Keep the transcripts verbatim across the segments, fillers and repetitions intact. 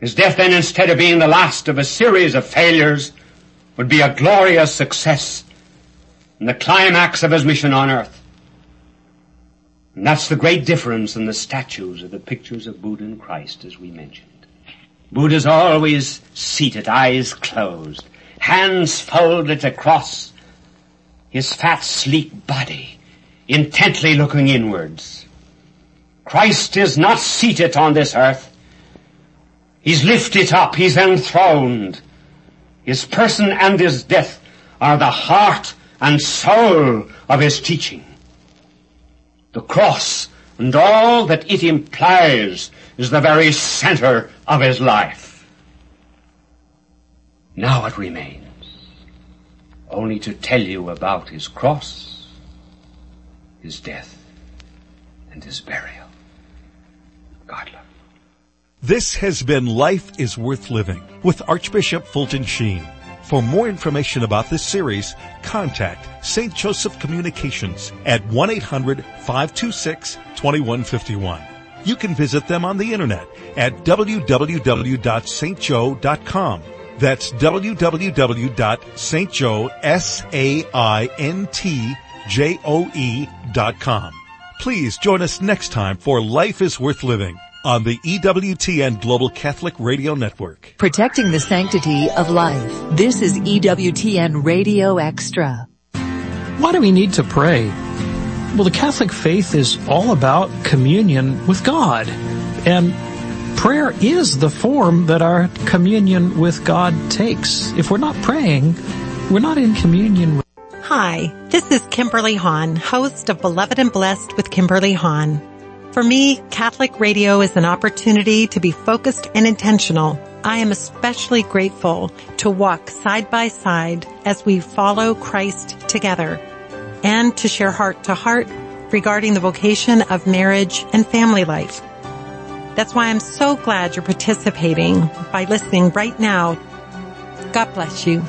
His death then, instead of being the last of a series of failures, would be a glorious success and the climax of his mission on earth. And that's the great difference in the statues of the pictures of Buddha and Christ, as we mentioned. Buddha's always seated, eyes closed, hands folded across his fat, sleek body, intently looking inwards. Christ is not seated on this earth. He's lifted up, he's enthroned. His person and his death are the heart and soul of his teaching. The cross and all that it implies is the very center of his life. Now it remains only to tell you about his cross, his death, and his burial. God love. This has been Life is Worth Living with Archbishop Fulton Sheen. For more information about this series, contact Saint Joseph Communications at one eight hundred, five two six, two one five one. You can visit them on the internet at w w w dot st joe dot com. That's w w w dot st joe dot com. Please join us next time for Life is Worth Living on the E W T N Global Catholic Radio Network. Protecting the sanctity of life. This is E W T N Radio Extra. Why do we need to pray? Well, the Catholic faith is all about communion with God. And prayer is the form that our communion with God takes. If we're not praying, we're not in communion with Hi, this is Kimberly Hahn, host of Beloved and Blessed with Kimberly Hahn. For me, Catholic radio is an opportunity to be focused and intentional. I am especially grateful to walk side by side as we follow Christ together and to share heart to heart regarding the vocation of marriage and family life. That's why I'm so glad you're participating by listening right now. God bless you.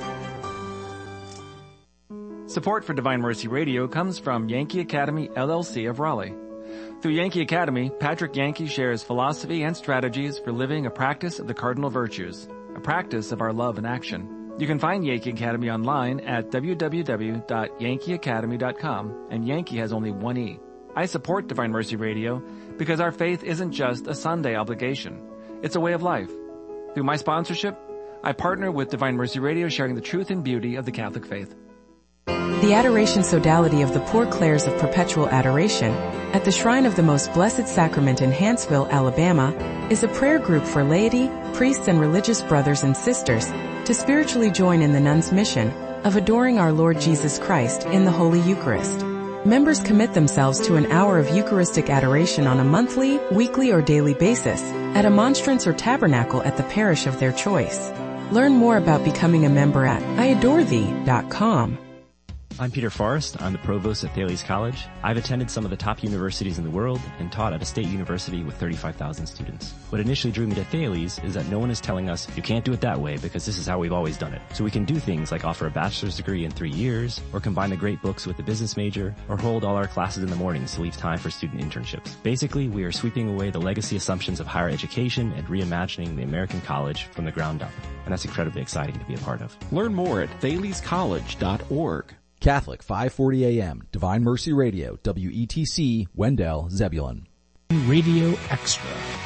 Support for Divine Mercy Radio comes from Yankee Academy, L L C of Raleigh. Through Yankee Academy, Patrick Yankee shares philosophy and strategies for living a practice of the cardinal virtues, a practice of our love in action. You can find Yankee Academy online at w w w dot yankee academy dot com, and Yankee has only one E. I support Divine Mercy Radio because our faith isn't just a Sunday obligation. It's a way of life. Through my sponsorship, I partner with Divine Mercy Radio, sharing the truth and beauty of the Catholic faith. The Adoration Sodality of the Poor Clares of Perpetual Adoration at the Shrine of the Most Blessed Sacrament in Huntsville, Alabama, is a prayer group for laity, priests, and religious brothers and sisters to spiritually join in the nuns' mission of adoring our Lord Jesus Christ in the Holy Eucharist. Members commit themselves to an hour of Eucharistic adoration on a monthly, weekly, or daily basis at a monstrance or tabernacle at the parish of their choice. Learn more about becoming a member at i adore thee dot com. I'm Peter Forrest. I'm the provost at Thales College. I've attended some of the top universities in the world and taught at a state university with thirty-five thousand students. What initially drew me to Thales is that no one is telling us, you can't do it that way because this is how we've always done it. So we can do things like offer a bachelor's degree in three years, or combine the great books with a business major, or hold all our classes in the mornings to leave time for student internships. Basically, we are sweeping away the legacy assumptions of higher education and reimagining the American college from the ground up. And that's incredibly exciting to be a part of. Learn more at thales college dot org. Catholic five forty A M, Divine Mercy Radio, W E T C, Wendell, Zebulon. Radio Extra.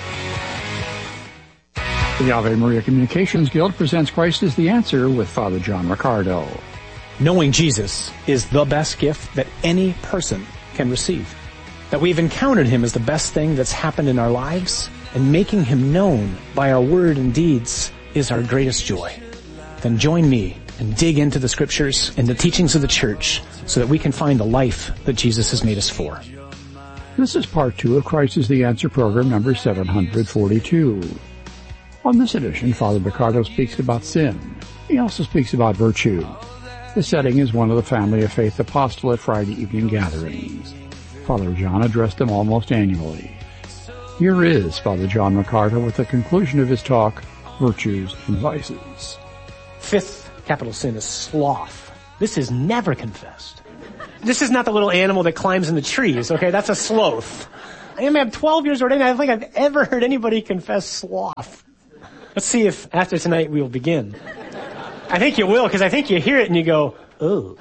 The Ave Maria Communications Guild presents Christ is the Answer with Father John Riccardo. Knowing Jesus is the best gift that any person can receive. That we've encountered him is the best thing that's happened in our lives, and making him known by our word and deeds is our greatest joy. Then join me and dig into the scriptures and the teachings of the church so that we can find the life that Jesus has made us for. This is part two of Christ is the Answer program number seven hundred forty-two. On this edition, Father Riccardo speaks about sin. He also speaks about virtue. The setting is one of the Family of Faith Apostolate Friday evening gatherings. Father John addressed them almost annually. Here is Father John Riccardo with the conclusion of his talk, Virtues and Vices. Fifth capital sin is sloth. This is never confessed. This is not the little animal that climbs in the trees, okay? That's a sloth. I am twelve years ordained. I don't think I've ever heard anybody confess sloth. Let's see if after tonight we'll begin. I think you will, because I think you hear it and you go, oh.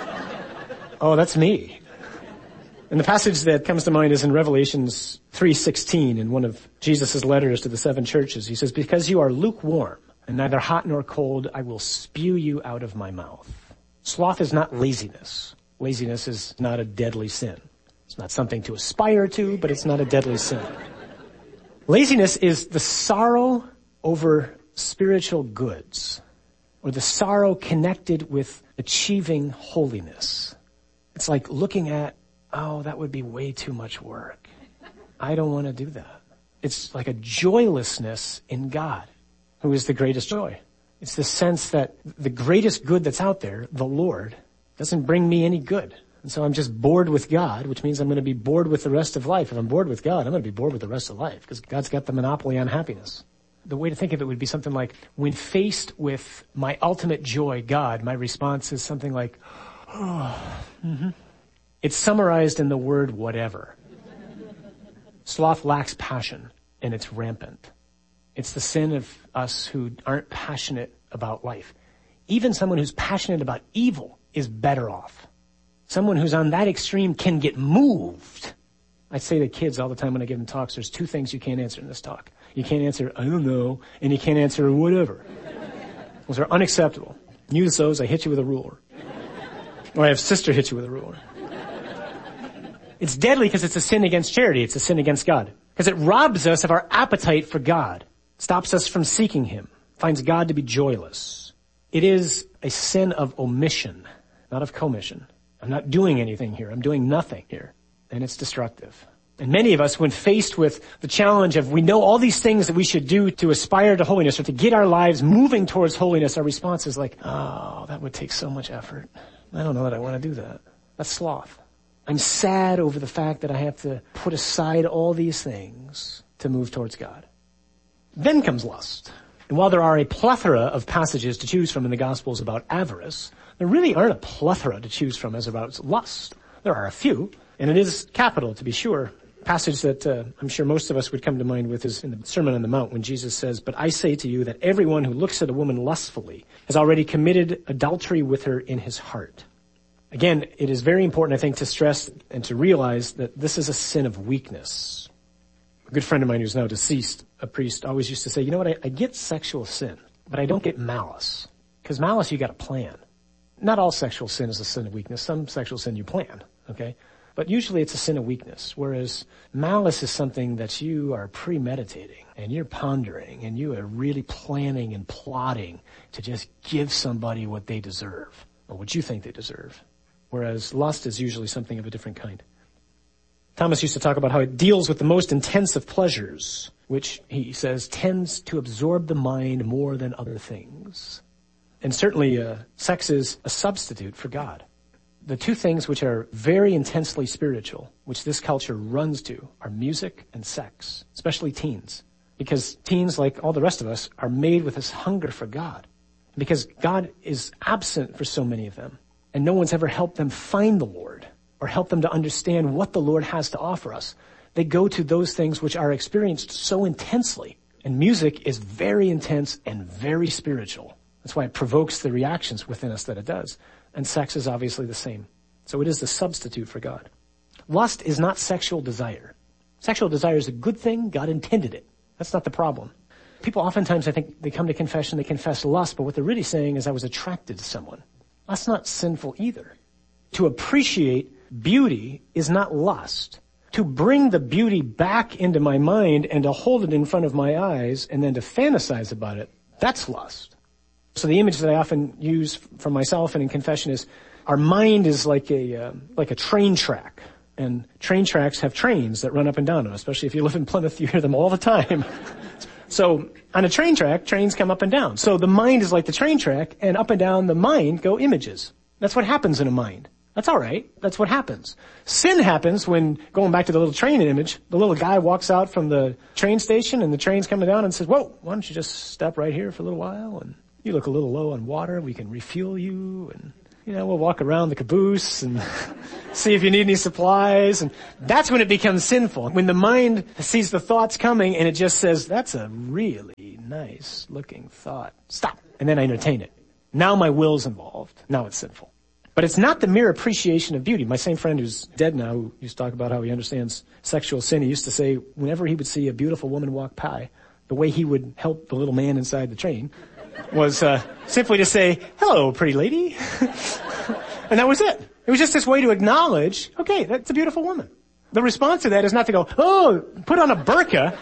Oh, that's me. And the passage that comes to mind is in Revelations three sixteen, in one of Jesus' letters to the seven churches. He says, because you are lukewarm and neither hot nor cold, I will spew you out of my mouth. Sloth is not laziness. Laziness is not a deadly sin. It's not something to aspire to, but it's not a deadly sin. Laziness is the sorrow over spiritual goods, or the sorrow connected with achieving holiness. It's like looking at, oh, that would be way too much work. I don't want to do that. It's like a joylessness in God, who is the greatest joy. It's the sense that the greatest good that's out there, the Lord, doesn't bring me any good. And so I'm just bored with God, which means I'm going to be bored with the rest of life. If I'm bored with God, I'm going to be bored with the rest of life, because God's got the monopoly on happiness. The way to think of it would be something like, when faced with my ultimate joy, God, my response is something like, oh, mm-hmm. It's summarized in the word whatever. Sloth lacks passion, and it's rampant. It's the sin of us who aren't passionate about life. Even someone who's passionate about evil is better off. Someone who's on that extreme can get moved. I say to kids all the time when I give them talks, there's two things you can't answer in this talk. You can't answer, I don't know, and you can't answer whatever. Those are unacceptable. Use those, I hit you with a ruler. Or I have sister hit you with a ruler. It's deadly because it's a sin against charity. It's a sin against God. Because it robs us of our appetite for God. Stops us from seeking Him. Finds God to be joyless. It is a sin of omission, not of commission. I'm not doing anything here. I'm doing nothing here. And it's destructive. And many of us, when faced with the challenge of we know all these things that we should do to aspire to holiness or to get our lives moving towards holiness, our response is like, oh, that would take so much effort. I don't know that I want to do that. That's sloth. I'm sad over the fact that I have to put aside all these things to move towards God. Then comes lust. And while there are a plethora of passages to choose from in the Gospels about avarice, there really aren't a plethora to choose from as about lust. There are a few, and it is capital, to be sure. A passage that uh, I'm sure most of us would come to mind with is in the Sermon on the Mount, when Jesus says, but I say to you that everyone who looks at a woman lustfully has already committed adultery with her in his heart. Again, it is very important, I think, to stress and to realize that this is a sin of weakness. A good friend of mine who's now deceased, a priest, always used to say, you know what, I, I get sexual sin, but I don't get malice. Because malice, you got to plan. Not all sexual sin is a sin of weakness. Some sexual sin you plan, okay? But usually it's a sin of weakness, whereas malice is something that you are premeditating and you're pondering and you are really planning and plotting to just give somebody what they deserve or what you think they deserve. Whereas lust is usually something of a different kind. Thomas used to talk about how it deals with the most intense of pleasures, which he says tends to absorb the mind more than other things. And certainly uh, sex is a substitute for God. The two things which are very intensely spiritual, which this culture runs to, are music and sex, especially teens. Because teens, like all the rest of us, are made with this hunger for God. Because God is absent for so many of them. And no one's ever helped them find the Lord or help them to understand what the Lord has to offer us. They go to those things which are experienced so intensely. And music is very intense and very spiritual. That's why it provokes the reactions within us that it does. And sex is obviously the same. So it is the substitute for God. Lust is not sexual desire. Sexual desire is a good thing. God intended it. That's not the problem. People oftentimes, I think, they come to confession, they confess lust, but what they're really saying is I was attracted to someone. That's not sinful either. To appreciate beauty is not lust. To bring the beauty back into my mind and to hold it in front of my eyes and then to fantasize about it, that's lust. So the image that I often use for myself and in confession is our mind is like a uh, like a train track. And train tracks have trains that run up and down them, especially if you live in Plymouth, you hear them all the time. So on a train track, trains come up and down. So the mind is like the train track, and up and down the mind go images. That's what happens in a mind. That's all right. That's what happens. Sin happens when, going back to the little train image, the little guy walks out from the train station and the train's coming down and says, whoa, why don't you just stop right here for a little while? And you look a little low on water. We can refuel you. And You know, we'll walk around the caboose and see if you need any supplies. And that's when it becomes sinful. When the mind sees the thoughts coming and it just says, that's a really nice looking thought. Stop. And then I entertain it. Now my will's involved. Now it's sinful. But it's not the mere appreciation of beauty. My same friend who's dead now, who used to talk about how he understands sexual sin, he used to say whenever he would see a beautiful woman walk by, the way he would help the little man inside the train was uh, simply to say, hello, pretty lady. And that was it. It was just this way to acknowledge, okay, that's a beautiful woman. The response to that is not to go, oh, put on a burqa,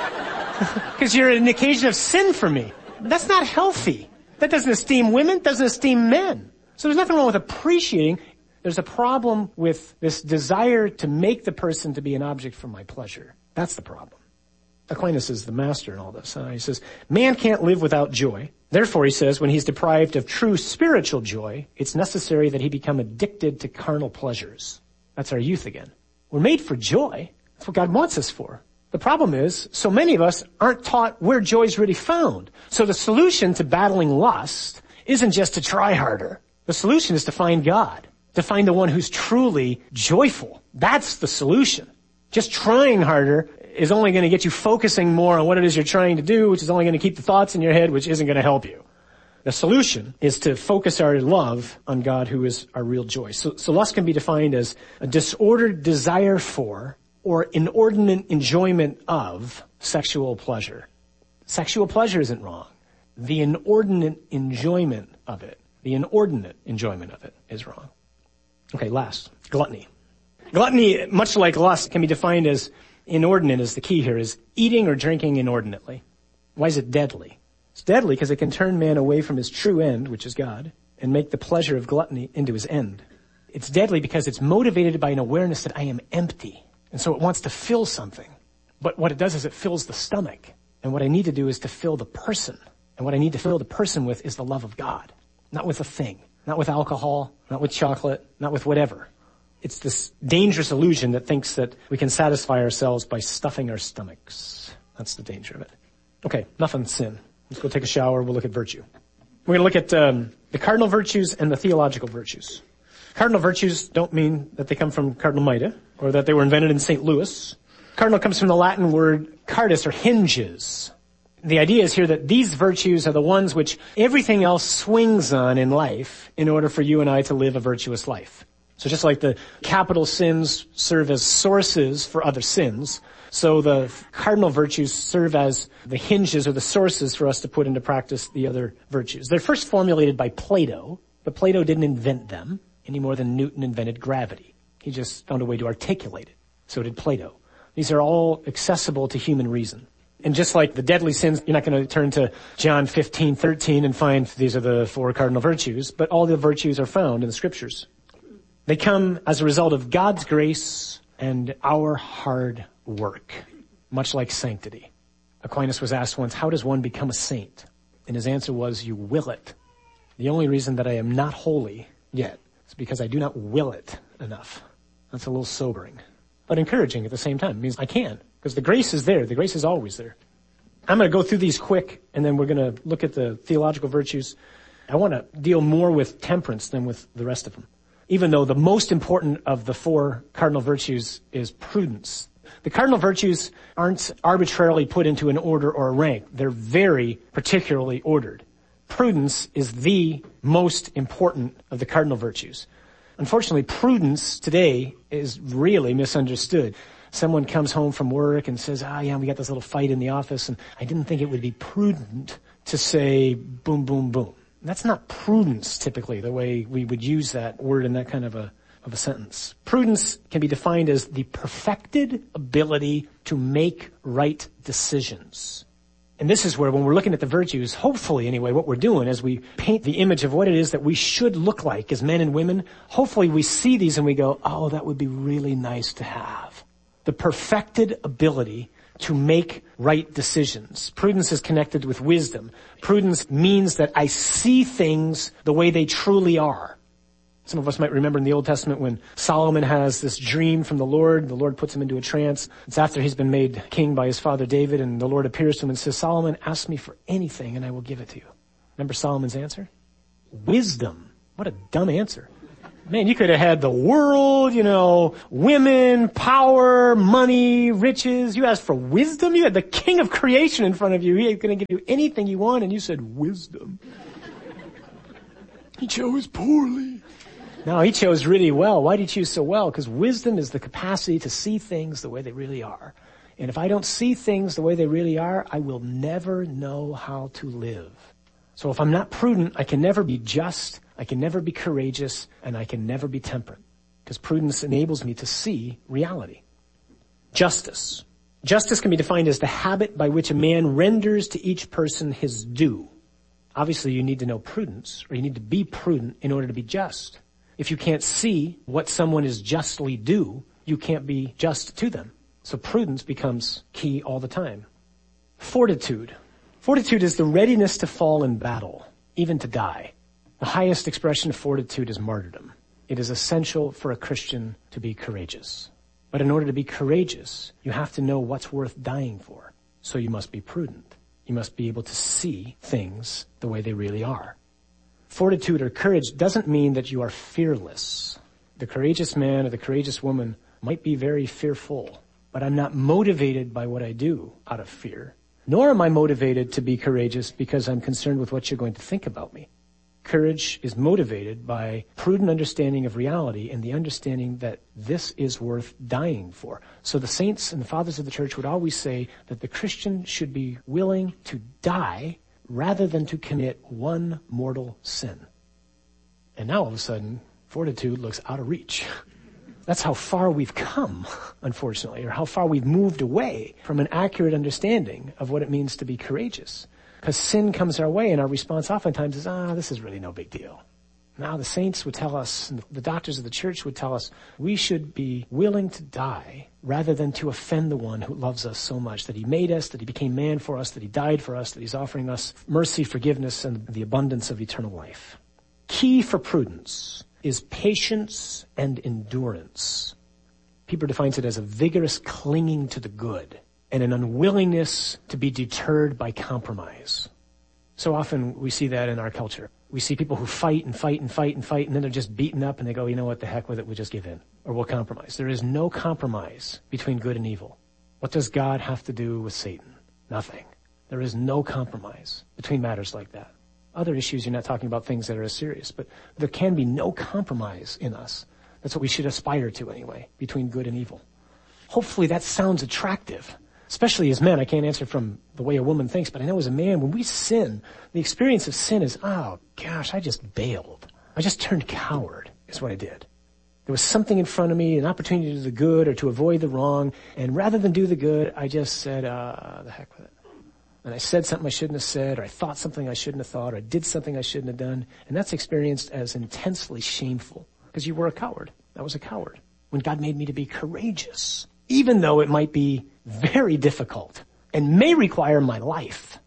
because you're an occasion of sin for me. That's not healthy. That doesn't esteem women, doesn't esteem men. So there's nothing wrong with appreciating. There's a problem with this desire to make the person to be an object for my pleasure. That's the problem. Aquinas is the master in all this. Huh? He says, man can't live without joy. Therefore, he says, when he's deprived of true spiritual joy, it's necessary that he become addicted to carnal pleasures. That's our youth again. We're made for joy. That's what God wants us for. The problem is, so many of us aren't taught where joy is really found. So the solution to battling lust isn't just to try harder. The solution is to find God, to find the one who's truly joyful. That's the solution. Just trying harder is only going to get you focusing more on what it is you're trying to do, which is only going to keep the thoughts in your head, which isn't going to help you. The solution is to focus our love on God, who is our real joy. So, so lust can be defined as a disordered desire for or inordinate enjoyment of sexual pleasure. Sexual pleasure isn't wrong. The inordinate enjoyment of it, the inordinate enjoyment of it is wrong. Okay, last, gluttony. Gluttony, much like lust, can be defined as inordinate is the key here, is eating or drinking inordinately. Why is it deadly? It's deadly because it can turn man away from his true end, which is God, and make the pleasure of gluttony into his end. It's deadly because it's motivated by an awareness that I am empty. And so it wants to fill something. But what it does is it fills the stomach. And what I need to do is to fill the person. And what I need to fill the person with is the love of God. Not with a thing. Not with alcohol. Not with chocolate. Not with whatever. It's this dangerous illusion that thinks that we can satisfy ourselves by stuffing our stomachs. That's the danger of it. Okay, enough on sin. Let's go take a shower. We'll look at virtue. We're going to look at um, the cardinal virtues and the theological virtues. Cardinal virtues don't mean that they come from Cardinal Maida or that they were invented in Saint Louis. Cardinal comes from the Latin word cardus, or hinges. The idea is here that these virtues are the ones which everything else swings on in life in order for you and I to live a virtuous life. So just like the capital sins serve as sources for other sins, so the cardinal virtues serve as the hinges or the sources for us to put into practice the other virtues. They're first formulated by Plato, but Plato didn't invent them any more than Newton invented gravity. He just found a way to articulate it. So did Plato. These are all accessible to human reason. And just like the deadly sins, you're not going to turn to John fifteen thirteen and find these are the four cardinal virtues, but all the virtues are found in the scriptures. They come as a result of God's grace and our hard work, much like sanctity. Aquinas was asked once, how does one become a saint? And his answer was, you will it. The only reason that I am not holy yet is because I do not will it enough. That's a little sobering, but encouraging at the same time. It means I can, because the grace is there. The grace is always there. I'm going to go through these quick, and then we're going to look at the theological virtues. I want to deal more with temperance than with the rest of them, even though the most important of the four cardinal virtues is prudence. The cardinal virtues aren't arbitrarily put into an order or a rank. They're very particularly ordered. Prudence is the most important of the cardinal virtues. Unfortunately, prudence today is really misunderstood. Someone comes home from work and says, ah, yeah, we got this little fight in the office, and I didn't think it would be prudent to say boom, boom, boom. That's not prudence, typically, the way we would use that word in that kind of a of a sentence. Prudence can be defined as the perfected ability to make right decisions. And this is where, when we're looking at the virtues, hopefully anyway, what we're doing as we paint the image of what it is that we should look like as men and women, hopefully we see these and we go, oh, that would be really nice to have. The perfected ability to make right decisions. Prudence is connected with wisdom. Prudence means that I see things the way they truly are. Some of us might remember in the Old Testament when Solomon has this dream from the Lord. The Lord puts him into a trance. It's after he's been made king by his father David, and the Lord appears to him and says, Solomon, ask me for anything and I will give it to you. Remember Solomon's answer? Wisdom What a dumb answer. Man, you could have had the world, you know, women, power, money, riches. You asked for wisdom. You had the king of creation in front of you. He ain't going to give you anything you want, and you said wisdom. He chose poorly. No, he chose really well. Why did he choose so well? Because wisdom is the capacity to see things the way they really are. And if I don't see things the way they really are, I will never know how to live. So if I'm not prudent, I can never be just, I can never be courageous, and I can never be temperate. Because prudence enables me to see reality. Justice. Justice can be defined as the habit by which a man renders to each person his due. Obviously, you need to know prudence, or you need to be prudent in order to be just. If you can't see what someone is justly due, you can't be just to them. So prudence becomes key all the time. Fortitude. Fortitude is the readiness to fall in battle, even to die. The highest expression of fortitude is martyrdom. It is essential for a Christian to be courageous. But in order to be courageous, you have to know what's worth dying for. So you must be prudent. You must be able to see things the way they really are. Fortitude or courage doesn't mean that you are fearless. The courageous man or the courageous woman might be very fearful, but I'm not motivated by what I do out of fear. Nor am I motivated to be courageous because I'm concerned with what you're going to think about me. Courage is motivated by prudent understanding of reality and the understanding that this is worth dying for. So the saints and the fathers of the church would always say that the Christian should be willing to die rather than to commit one mortal sin. And now all of a sudden, fortitude looks out of reach. That's how far we've come, unfortunately, or how far we've moved away from an accurate understanding of what it means to be courageous. Because sin comes our way, and our response oftentimes is, ah, this is really no big deal. Now the saints would tell us, and the doctors of the church would tell us, we should be willing to die rather than to offend the one who loves us so much, that he made us, that he became man for us, that he died for us, that he's offering us mercy, forgiveness, and the abundance of eternal life. Key for prudence is patience and endurance. Pieper defines it as a vigorous clinging to the good and an unwillingness to be deterred by compromise. So often we see that in our culture. We see people who fight and fight and fight and fight, and then they're just beaten up and they go, you know what, the heck with it, we'll just give in. Or we'll compromise. There is no compromise between good and evil. What does God have to do with Satan? Nothing. There is no compromise between matters like that. Other issues, you're not talking about things that are as serious, but there can be no compromise in us. That's what we should aspire to anyway, between good and evil. Hopefully that sounds attractive, especially as men. I can't answer from the way a woman thinks, but I know as a man, when we sin, the experience of sin is, oh gosh, I just bailed. I just turned coward, is what I did. There was something in front of me, an opportunity to do the good or to avoid the wrong, and rather than do the good, I just said, uh, the heck with it. And I said something I shouldn't have said, or I thought something I shouldn't have thought, or I did something I shouldn't have done. And that's experienced as intensely shameful, because you were a coward. I was a coward. When God made me to be courageous, even though it might be very difficult and may require my life.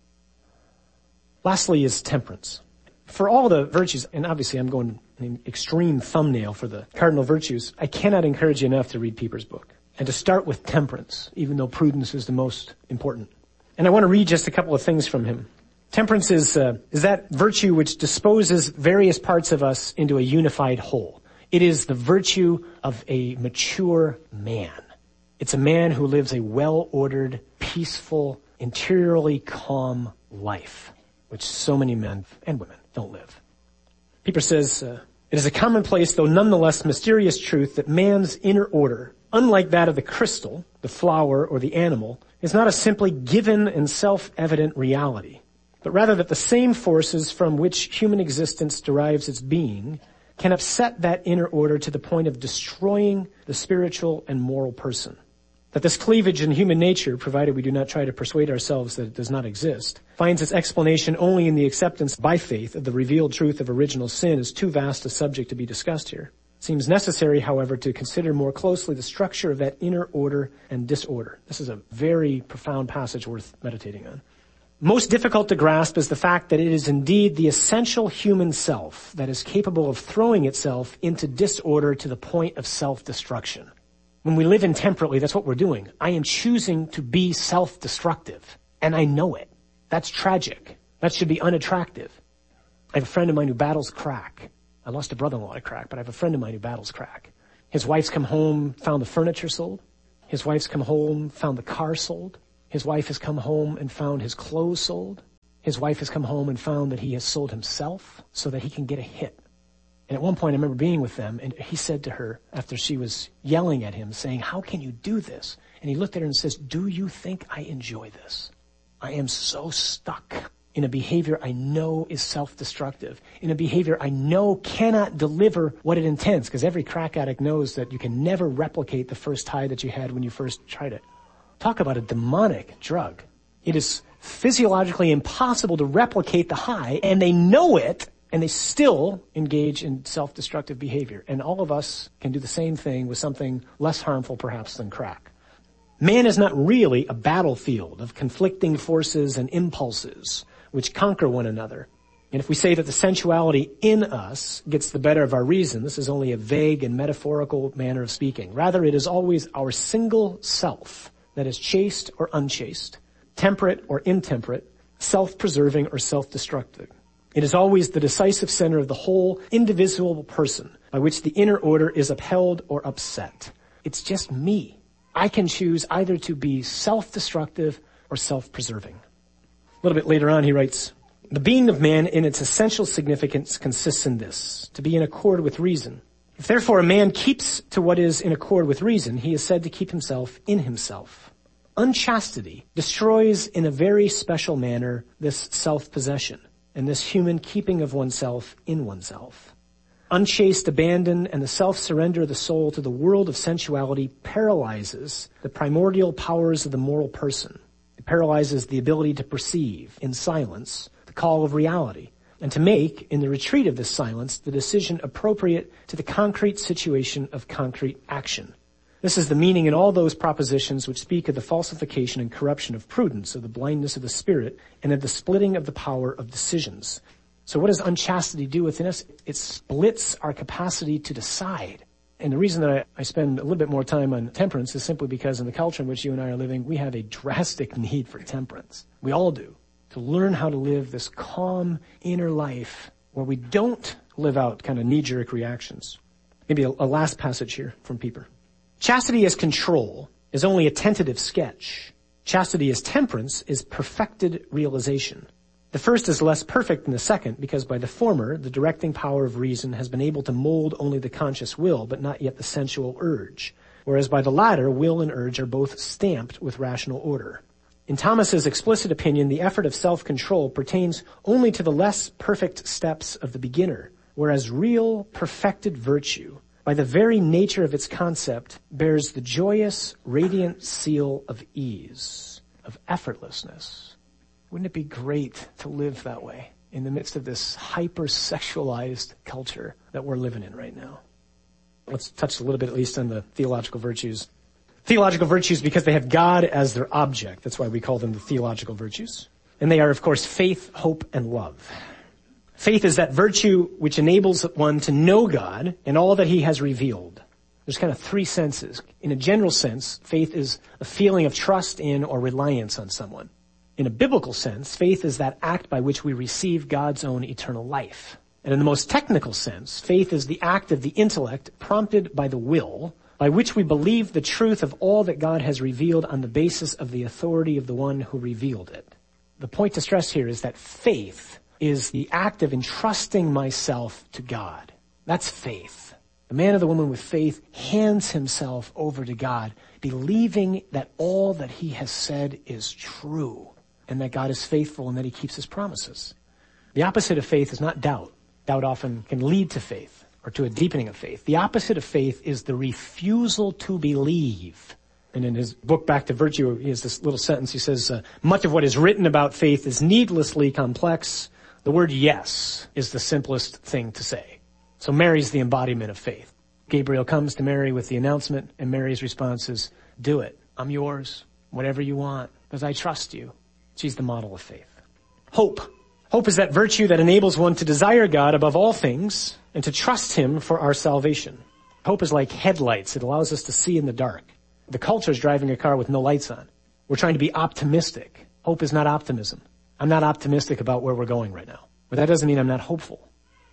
Lastly is temperance. For all the virtues, and obviously I'm going an extreme thumbnail for the cardinal virtues, I cannot encourage you enough to read Pieper's book and to start with temperance, even though prudence is the most important. And I want to read just a couple of things from him. Temperance is, uh, is that virtue which disposes various parts of us into a unified whole. It is the virtue of a mature man. It's a man who lives a well-ordered, peaceful, interiorly calm life, which so many men and women don't live. Pieper says, uh, it is a commonplace, though nonetheless mysterious truth that man's inner order, unlike that of the crystal, the flower, or the animal, is not a simply given and self-evident reality, but rather that the same forces from which human existence derives its being can upset that inner order to the point of destroying the spiritual and moral person. That this cleavage in human nature, provided we do not try to persuade ourselves that it does not exist, finds its explanation only in the acceptance by faith of the revealed truth of original sin is too vast a subject to be discussed here. It seems necessary, however, to consider more closely the structure of that inner order and disorder. This is a very profound passage worth meditating on. Most difficult to grasp is the fact that it is indeed the essential human self that is capable of throwing itself into disorder to the point of self-destruction. When we live intemperately, that's what we're doing. I am choosing to be self-destructive, and I know it. That's tragic. That should be unattractive. I have a friend of mine who battles crack. I lost a brother-in-law to crack, but I have a friend of mine who battles crack. His wife's come home, found the furniture sold. His wife's come home, found the car sold. His wife has come home and found his clothes sold. His wife has come home and found that he has sold himself so that he can get a hit. And at one point I remember being with them, and he said to her, after she was yelling at him, saying, how can you do this? And he looked at her and says, do you think I enjoy this? I am so stuck in a behavior I know is self-destructive, in a behavior I know cannot deliver what it intends, because every crack addict knows that you can never replicate the first high that you had when you first tried it. Talk about a demonic drug. It is physiologically impossible to replicate the high, and they know it, and they still engage in self-destructive behavior. And all of us can do the same thing with something less harmful perhaps than crack. Man is not really a battlefield of conflicting forces and impulses which conquer one another. And if we say that the sensuality in us gets the better of our reason, this is only a vague and metaphorical manner of speaking. Rather, it is always our single self that is chaste or unchaste, temperate or intemperate, self-preserving or self-destructive. It is always the decisive center of the whole indivisible person by which the inner order is upheld or upset. It's just me. I can choose either to be self-destructive or self-preserving. A little bit later on he writes, the being of man in its essential significance consists in this, to be in accord with reason. If therefore a man keeps to what is in accord with reason, he is said to keep himself in himself. Unchastity destroys in a very special manner this self-possession and this human keeping of oneself in oneself. Unchaste abandon and the self-surrender of the soul to the world of sensuality paralyzes the primordial powers of the moral person. It paralyzes the ability to perceive in silence the call of reality and to make, in the retreat of this silence, the decision appropriate to the concrete situation of concrete action. This is the meaning in all those propositions which speak of the falsification and corruption of prudence, of the blindness of the spirit, and of the splitting of the power of decisions. So what does unchastity do within us? It splits our capacity to decide. And the reason that I, I spend a little bit more time on temperance is simply because in the culture in which you and I are living, we have a drastic need for temperance. We all do. To learn how to live this calm inner life where we don't live out kind of knee-jerk reactions. Maybe a, a last passage here from Pieper. Chastity as control is only a tentative sketch. Chastity as temperance is perfected realization. The first is less perfect than the second because by the former, the directing power of reason has been able to mold only the conscious will, but not yet the sensual urge. Whereas by the latter, will and urge are both stamped with rational order. In Thomas's explicit opinion, the effort of self-control pertains only to the less perfect steps of the beginner, whereas real perfected virtue, by the very nature of its concept, bears the joyous, radiant seal of ease, of effortlessness. Wouldn't it be great to live that way in the midst of this hyper-sexualized culture that we're living in right now? Let's touch a little bit at least on the theological virtues. Theological virtues because they have God as their object. That's why we call them the theological virtues. And they are, of course, faith, hope, and love. Faith is that virtue which enables one to know God and all that he has revealed. There's kind of three senses. In a general sense, faith is a feeling of trust in or reliance on someone. In a biblical sense, faith is that act by which we receive God's own eternal life. And in the most technical sense, faith is the act of the intellect prompted by the will, by which we believe the truth of all that God has revealed on the basis of the authority of the one who revealed it. The point to stress here is that faith is the act of entrusting myself to God. That's faith. The man or the woman with faith hands himself over to God, believing that all that he has said is true, and that God is faithful and that he keeps his promises. The opposite of faith is not doubt. Doubt often can lead to faith or to a deepening of faith. The opposite of faith is the refusal to believe. And in his book, Back to Virtue, he has this little sentence. He says, uh, much of what is written about faith is needlessly complex. The word yes is the simplest thing to say. So Mary's the embodiment of faith. Gabriel comes to Mary with the announcement, and Mary's response is, do it. I'm yours. Whatever you want, because I trust you. She's the model of faith. Hope. Hope is that virtue that enables one to desire God above all things and to trust him for our salvation. Hope is like headlights. It allows us to see in the dark. The culture is driving a car with no lights on. We're trying to be optimistic. Hope is not optimism. I'm not optimistic about where we're going right now. But that doesn't mean I'm not hopeful.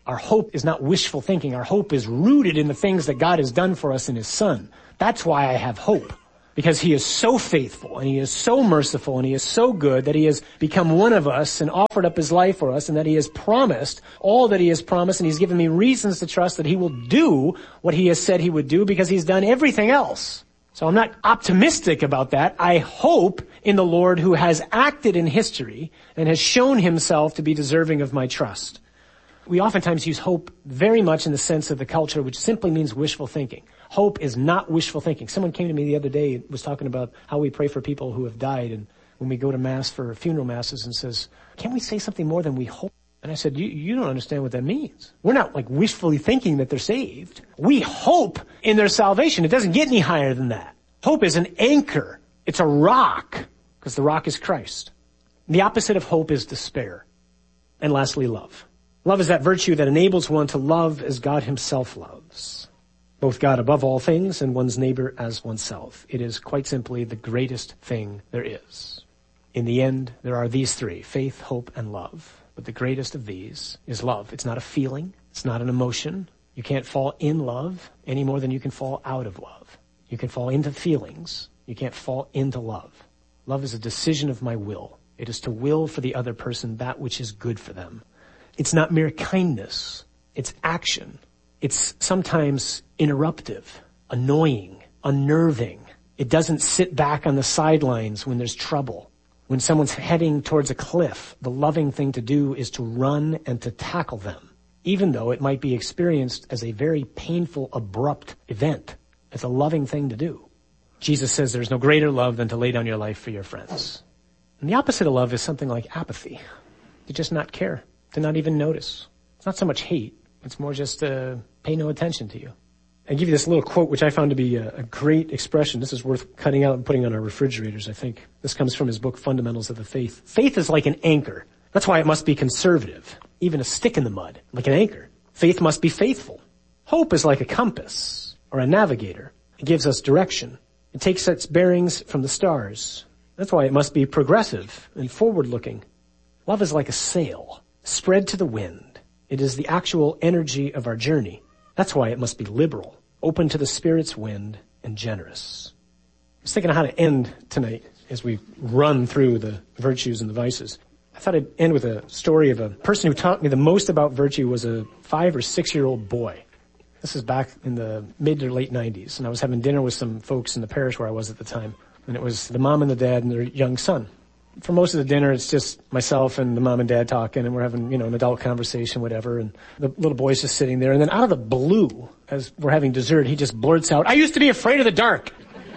Our hope is not wishful thinking. Our hope is rooted in the things that God has done for us in his Son. That's why I have hope. Because he is so faithful, and he is so merciful, and he is so good that he has become one of us and offered up his life for us, and that he has promised all that he has promised, and he's given me reasons to trust that he will do what he has said he would do because he's done everything else. So I'm not optimistic about that. I hope in the Lord who has acted in history and has shown himself to be deserving of my trust. We oftentimes use hope very much in the sense of the culture, which simply means wishful thinking. Hope is not wishful thinking. Someone came to me the other day and was talking about how we pray for people who have died, and when we go to Mass for funeral masses, and says, can't we say something more than we hope? And I said, you, you don't understand what that means. We're not like wishfully thinking that they're saved. We hope in their salvation. It doesn't get any higher than that. Hope is an anchor. It's a rock, because the rock is Christ. The opposite of hope is despair. And lastly, love. Love is that virtue that enables one to love as God himself loves. Both God above all things and one's neighbor as oneself. It is quite simply the greatest thing there is. In the end, there are these three, faith, hope, and love. But the greatest of these is love. It's not a feeling. It's not an emotion. You can't fall in love any more than you can fall out of love. You can fall into feelings. You can't fall into love. Love is a decision of my will. It is to will for the other person that which is good for them. It's not mere kindness. It's action. It's sometimes interruptive, annoying, unnerving. It doesn't sit back on the sidelines when there's trouble. When someone's heading towards a cliff, the loving thing to do is to run and to tackle them, even though it might be experienced as a very painful, abrupt event. It's a loving thing to do. Jesus says there's no greater love than to lay down your life for your friends. And the opposite of love is something like apathy. To just not care, to not even notice. It's not so much hate. It's more just uh, pay no attention to you. I give you this little quote, which I found to be a, a great expression. This is worth cutting out and putting on our refrigerators, I think. This comes from his book, Fundamentals of the Faith. Faith is like an anchor. That's why it must be conservative. Even a stick in the mud, like an anchor. Faith must be faithful. Hope is like a compass or a navigator. It gives us direction. It takes its bearings from the stars. That's why it must be progressive and forward-looking. Love is like a sail, spread to the wind. It is the actual energy of our journey. That's why it must be liberal, open to the Spirit's wind, and generous. I was thinking of how to end tonight as we run through the virtues and the vices. I thought I'd end with a story of a person who taught me the most about virtue was a five or six-year-old boy. This is back in the mid to late nineties, and I was having dinner with some folks in the parish where I was at the time, and it was the mom and the dad and their young son. For most of the dinner, it's just myself and the mom and dad talking, and we're having, you know, an adult conversation, whatever, and the little boy's just sitting there, and then out of the blue, as we're having dessert, he just blurts out, "I used to be afraid of the dark."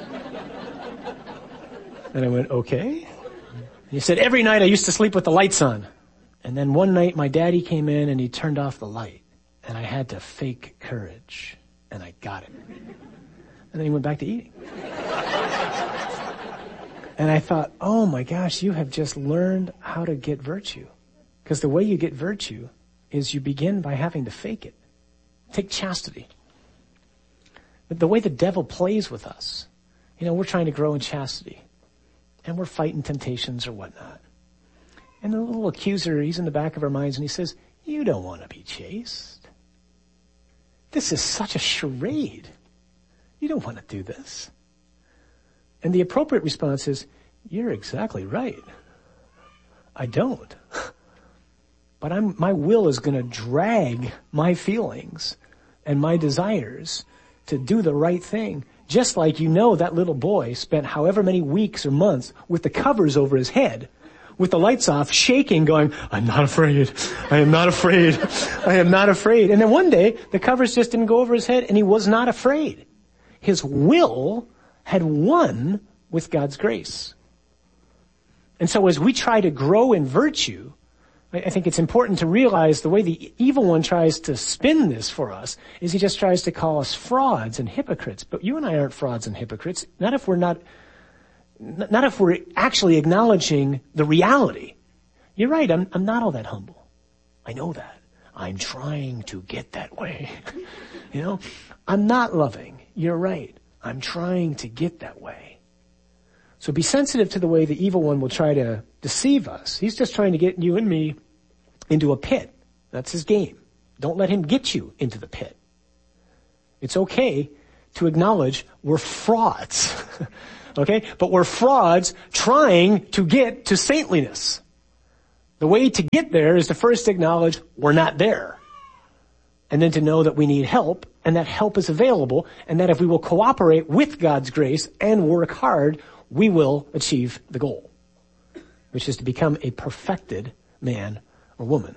And I went, okay. And he said, "Every night I used to sleep with the lights on. And then one night my daddy came in and he turned off the light, and I had to fake courage, and I got it." And then he went back to eating. And I thought, oh my gosh, you have just learned how to get virtue. Because the way you get virtue is you begin by having to fake it. Take chastity. The way the devil plays with us, you know, we're trying to grow in chastity. And we're fighting temptations or whatnot. And the little accuser, he's in the back of our minds and he says, you don't want to be chaste. This is such a charade. You don't want to do this. And the appropriate response is, you're exactly right. I don't. But I'm, my will is going to drag my feelings and my desires to do the right thing. Just like, you know, that little boy spent however many weeks or months with the covers over his head, with the lights off, shaking, going, I'm not afraid. I am not afraid. I am not afraid. And then one day, the covers just didn't go over his head, and he was not afraid. His will had won with God's grace. And so as we try to grow in virtue, I think it's important to realize the way the evil one tries to spin this for us is he just tries to call us frauds and hypocrites. But you and I aren't frauds and hypocrites, not if we're not, not if we're actually acknowledging the reality. You're right, I'm, I'm not all that humble. I know that. I'm trying to get that way. You know, I'm not loving. You're right. I'm trying to get that way. So be sensitive to the way the evil one will try to deceive us. He's just trying to get you and me into a pit. That's his game. Don't let him get you into the pit. It's okay to acknowledge we're frauds. Okay? But we're frauds trying to get to saintliness. The way to get there is to first acknowledge we're not there. And then to know that we need help, and that help is available, and that if we will cooperate with God's grace and work hard, we will achieve the goal, which is to become a perfected man or woman.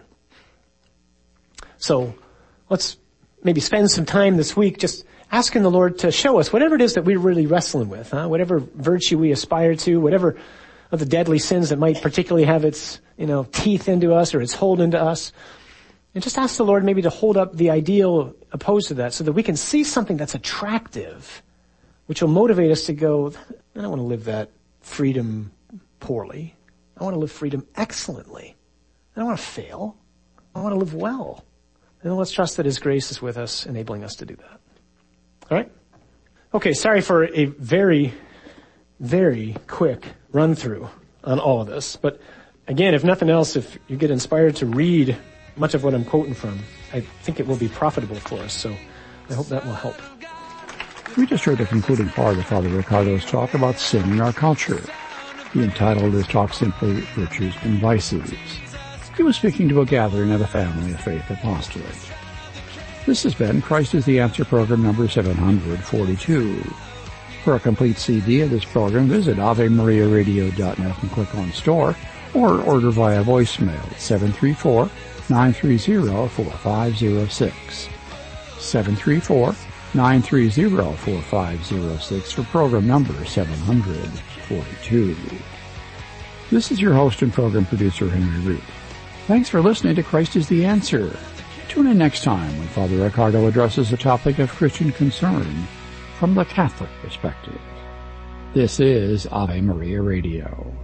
So let's maybe spend some time this week just asking the Lord to show us whatever it is that we're really wrestling with, huh? Whatever virtue we aspire to, whatever of the deadly sins that might particularly have its, you know, teeth into us or its hold into us. And just ask the Lord maybe to hold up the ideal opposed to that so that we can see something that's attractive, which will motivate us to go, I don't want to live that freedom poorly. I want to live freedom excellently. I don't want to fail. I want to live well. And let's trust that His grace is with us, enabling us to do that. All right? Okay, sorry for a very, very quick run through on all of this. But again, if nothing else, if you get inspired to read much of what I'm quoting from, I think it will be profitable for us. So I hope that will help. We just heard the concluding part of Father Ricardo's talk about sin in our culture. He entitled his talk simply, Virtues and Vices. He was speaking to a gathering of the Family of Faith Apostolate. This has been Christ is the Answer program number seven hundred forty-two. For a complete C D of this program, visit ave maria radio dot net and click on Store, or order via voicemail at seven three four, nine three zero, four five zero six. seven three four, nine three zero, four five zero six for program number seven hundred forty-two. This is your host and program producer, Henry Root. Thanks for listening to Christ is the Answer. Tune in next time when Father Ricardo addresses the topic of Christian concern from the Catholic perspective. This is Ave Maria Radio.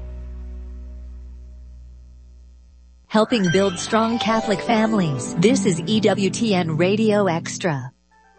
Helping build strong Catholic families. This is E W T N Radio Extra.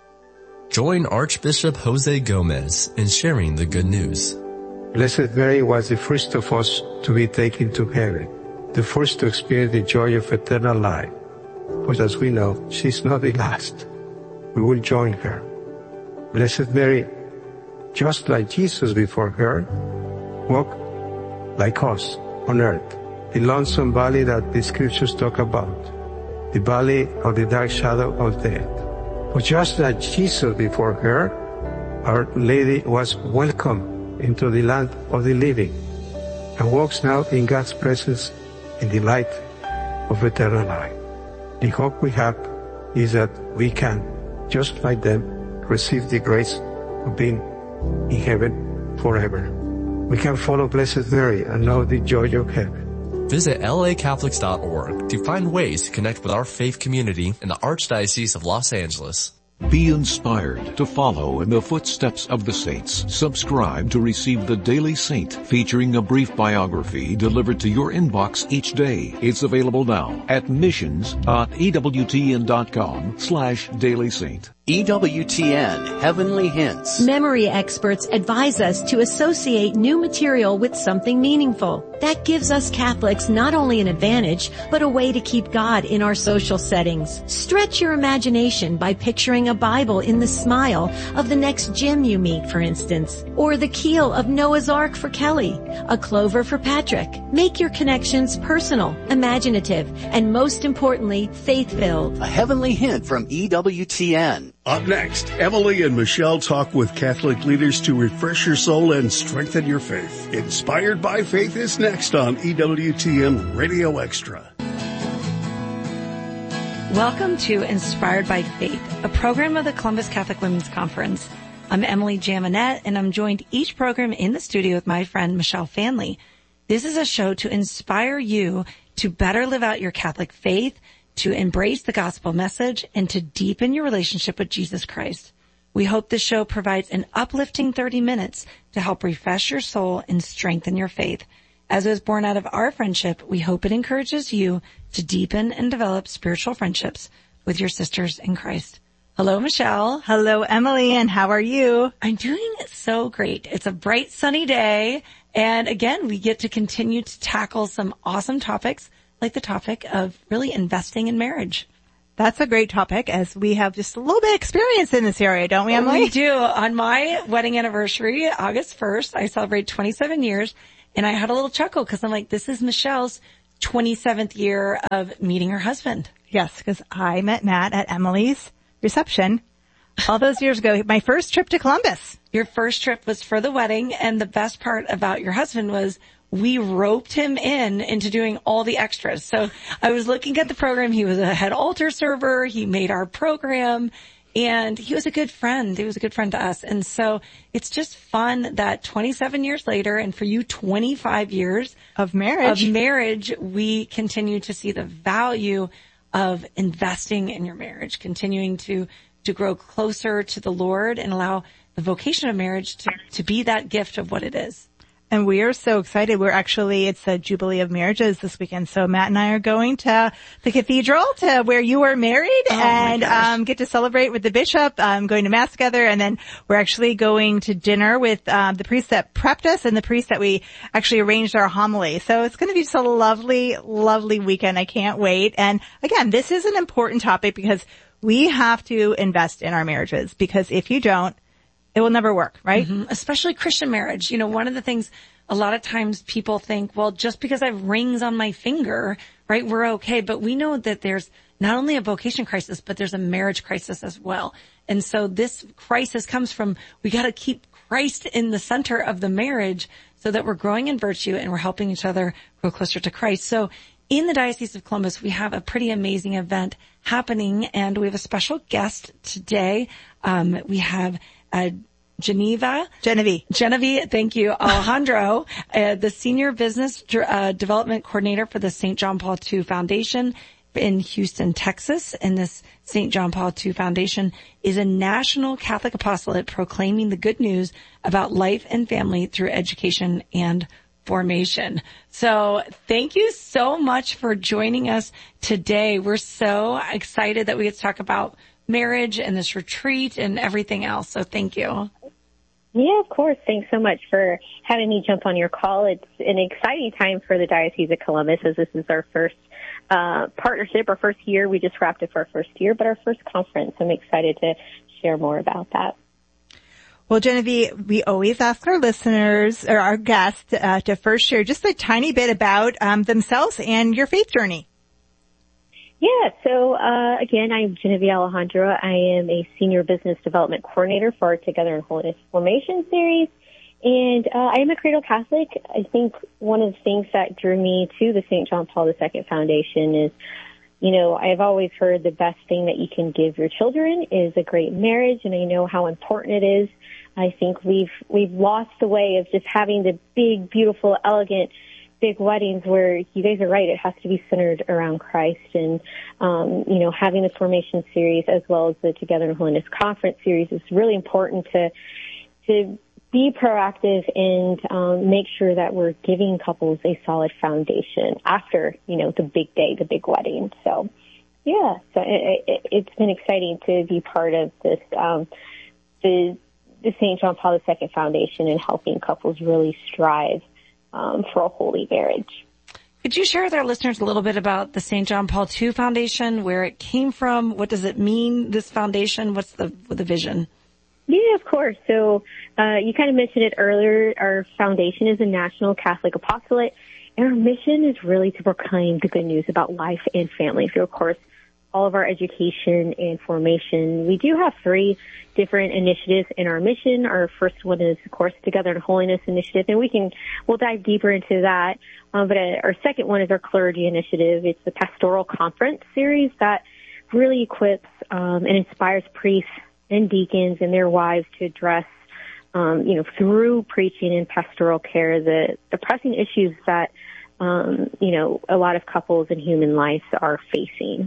Join Archbishop Jose Gomez in sharing the good news. Blessed Mary was the first of us to be taken to heaven, the first to experience the joy of eternal life. But as we know, she's not the last. We will join her. Blessed Mary, just like Jesus before her, walk like us on earth, the lonesome valley that the scriptures talk about, the valley of the dark shadow of death. But just like Jesus before her, Our Lady was welcomed into the land of the living and walks now in God's presence in the light of eternal life. The hope we have is that we can, just like them, receive the grace of being in heaven forever. We can follow Blessed Mary and know the joy of heaven. Visit L A Catholics dot org to find ways to connect with our faith community in the Archdiocese of Los Angeles. Be inspired to follow in the footsteps of the saints. Subscribe to receive the Daily Saint, featuring a brief biography delivered to your inbox each day. It's available now at missions dot E W T N dot com slash Daily Saint. E W T N Heavenly Hints. Memory experts advise us to associate new material with something meaningful. That gives us Catholics not only an advantage, but a way to keep God in our social settings. Stretch your imagination by picturing a Bible in the smile of the next Jim you meet, for instance, or the keel of Noah's Ark for Kelly, a clover for Patrick. Make your connections personal, imaginative, and most importantly, faith-filled. A heavenly hint from E W T N. Up next, Emily and Michelle talk with Catholic leaders to refresh your soul and strengthen your faith. Inspired by Faith is next on E W T N Radio Extra. Welcome to Inspired by Faith, a program of the Columbus Catholic Women's Conference. I'm Emily Jaminet, and I'm joined each program in the studio with my friend Michelle Fanley. This is a show to inspire you to better live out your Catholic faith, to embrace the gospel message, and to deepen your relationship with Jesus Christ. We hope this show provides an uplifting thirty minutes to help refresh your soul and strengthen your faith. As was born out of our friendship, we hope it encourages you to deepen and develop spiritual friendships with your sisters in Christ. Hello, Michelle. Hello, Emily, and how are you? I'm doing so great. It's a bright, sunny day, and again, we get to continue to tackle some awesome topics, like the topic of really investing in marriage. That's a great topic, as we have just a little bit of experience in this area, don't we, Emily? We do. On my wedding anniversary, August first, I celebrated twenty-seven years, and I had a little chuckle because I'm like, this is Michelle's twenty-seventh year of meeting her husband. Yes, because I met Matt at Emily's reception all those years ago. My first trip to Columbus. Your first trip was for the wedding, and the best part about your husband was we roped him in into doing all the extras. So I was looking at the program. He was a head altar server. He made our program, and he was a good friend. He was a good friend to us. And so it's just fun that twenty-seven years later, and for you, twenty-five years of marriage, of marriage, we continue to see the value of investing in your marriage, continuing to, to grow closer to the Lord and allow the vocation of marriage to, to be that gift of what it is. And we are so excited. We're actually, it's a Jubilee of Marriages this weekend. So Matt and I are going to the cathedral to where you were married oh and um get to celebrate with the bishop, um going to mass together. And then we're actually going to dinner with um the priest that prepped us and the priest that we actually arranged our homily. So it's going to be just a lovely, lovely weekend. I can't wait. And again, this is an important topic because we have to invest in our marriages, because if you don't, it will never work, right? Mm-hmm. Especially Christian marriage. You know, one of the things a lot of times people think, well, just because I have rings on my finger, right, we're okay. But we know that there's not only a vocation crisis, but there's a marriage crisis as well. And so this crisis comes from, we got to keep Christ in the center of the marriage so that we're growing in virtue and we're helping each other grow closer to Christ. So in the Diocese of Columbus, we have a pretty amazing event happening, and we have a special guest today. Um, we have Uh, Geneva. Genevieve. Genevieve, thank you. Alejandro, uh, the Senior Business uh, Development Coordinator for the Saint John Paul the Second Foundation in Houston, Texas. And this Saint John Paul the Second Foundation is a national Catholic apostolate proclaiming the good news about life and family through education and formation. So thank you so much for joining us today. We're so excited that we get to talk about marriage and this retreat and everything else. So thank you. Yeah, of course. Thanks so much for having me jump on your call. It's an exciting time for the Diocese of Columbus, as this is our first uh, partnership, our first year. We just wrapped up our first year, but our first conference. I'm excited to share more about that. Well, Genevieve, we always ask our listeners or our guests uh, to first share just a tiny bit about um, themselves and your faith journey. Yeah, so uh again, I'm Genevieve Alejandro. I am a Senior Business Development Coordinator for our Together in Holiness Formation series, and uh I am a cradle Catholic. I think one of the things that drew me to the Saint John Paul the Second Foundation is, you know, I've always heard the best thing that you can give your children is a great marriage, and I know how important it is. I think we've we've lost the way of just having the big, beautiful, elegant big weddings where you guys are right. It has to be centered around Christ, and, um, you know, having the formation series as well as the Together in Holiness conference series is really important to, to be proactive and, um, make sure that we're giving couples a solid foundation after, you know, the big day, the big wedding. So, yeah, so it, it, it's been exciting to be part of this, um, the, the Saint John Paul the Second Foundation and helping couples really strive Um, for a holy marriage. Could you share with our listeners a little bit about the Saint John Paul the Second Foundation, where it came from? What does it mean, this foundation? What's the, the vision? Yeah, of course. So uh, you kind of mentioned it earlier. Our foundation is a national Catholic apostolate, and our mission is really to proclaim the good news about life and family through, of course, all of our education and formation. We do have three different initiatives in our mission. Our first one is, of course, Together in Holiness initiative, and we can, we'll dive deeper into that. Um, but uh, our second one is our clergy initiative. It's the pastoral conference series that really equips um, and inspires priests and deacons and their wives to address, um, you know, through preaching and pastoral care, the, the pressing issues that, um, you know, a lot of couples in human life are facing.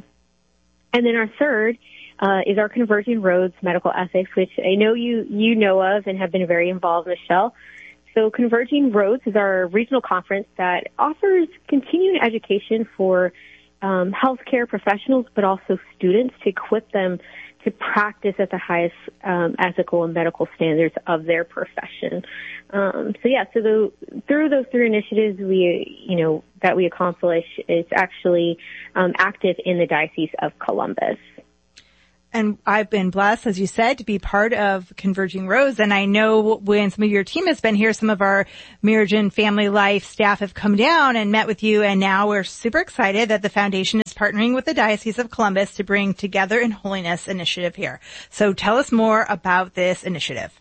And then our third uh, is our Converging Roads Medical Ethics, which I know you you know of and have been very involved, Michelle. So Converging Roads is our regional conference that offers continuing education for um, healthcare professionals, but also students to equip them to practice at the highest um, ethical and medical standards of their profession. Um, so yeah, so the, through those three initiatives we, you know, that we accomplish, is actually um, active in the Diocese of Columbus. And I've been blessed, as you said, to be part of Converging Roads. And I know when some of your team has been here, some of our marriage and family life staff have come down and met with you. And now we're super excited that the foundation is partnering with the Diocese of Columbus to bring Together in Holiness initiative here. So tell us more about this initiative.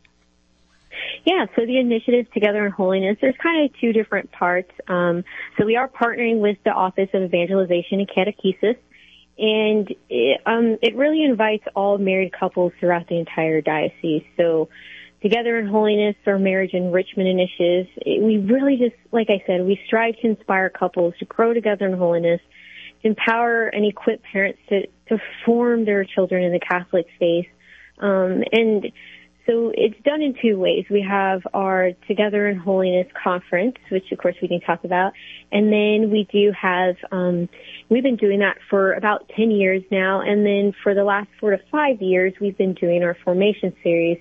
Yeah, so the initiative Together in Holiness, there's kind of two different parts. Um, so we are partnering with the Office of Evangelization and Catechesis. And it, um, it really invites all married couples throughout the entire diocese. So Together in Holiness, our marriage enrichment initiatives, it, we really just, like I said, we strive to inspire couples to grow together in holiness, to empower and equip parents to, to form their children in the Catholic faith. Um, and so it's done in two ways. We have our Together in Holiness conference, which of course we can talk about. And then we do have, um, we've been doing that for about ten years now. And then for the last four to five years, we've been doing our formation series.